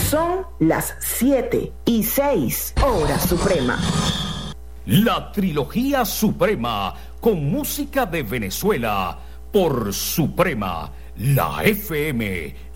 Son las 7:06, hora suprema. La trilogía suprema con música de Venezuela por Suprema, la FM